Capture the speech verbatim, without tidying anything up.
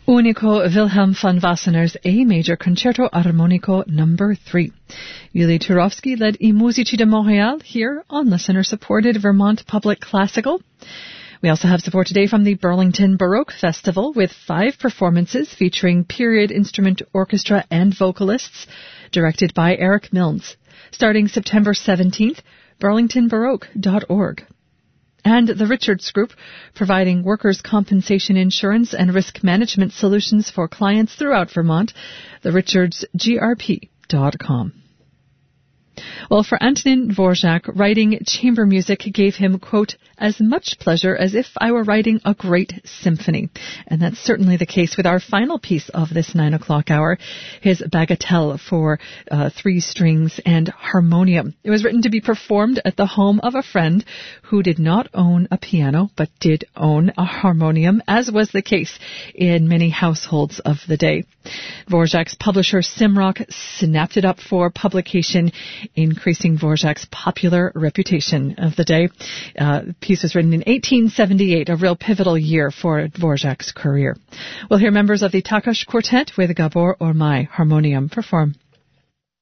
Unico Wilhelm von Wassenaer's A Major Concerto Armonico Number three. Yuli Turovsky led I Musici de Montréal here on listener-supported Vermont Public Classical. We also have support today from the Burlington Baroque Festival with five performances featuring period instrument orchestra and vocalists, directed by Eric Milnes. Starting September seventeenth, burlington baroque dot org. And the Richards Group, providing workers' compensation insurance and risk management solutions for clients throughout Vermont, the richards g r p dot com. Well, for Antonin Dvorak, writing chamber music gave him, quote, as much pleasure as if I were writing a great symphony. And that's certainly the case with our final piece of this nine o'clock hour, his Bagatelle for uh, three strings and harmonium. It was written to be performed at the home of a friend who did not own a piano, but did own a harmonium, as was the case in many households of the day. Dvorak's publisher, Simrock, snapped it up for publication, increasing Dvorak's popular reputation of the day. Uh, the piece was written in eighteen seventy-eight, a real pivotal year for Dvorak's career. We'll hear members of the Takas Quartet with Gabor Ormai harmonium perform.